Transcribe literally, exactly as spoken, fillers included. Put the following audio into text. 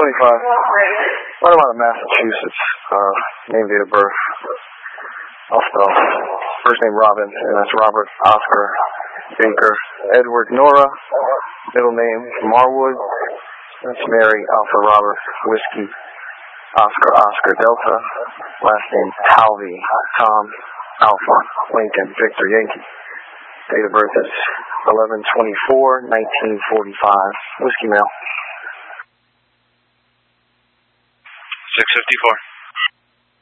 twenty-five. Right about in Massachusetts. Uh, name, date of birth. I'll spell. First name Robin, and that's Robert Oscar Baker. Edward Nora. Middle name Marwood. That's Mary Alpha Robert Whiskey Oscar Oscar Delta. Last name Talvey Tom Alpha Lincoln Victor Yankee. Date of birth is eleven twenty-four nineteen forty-five. Whiskey Mail. six fifty-four.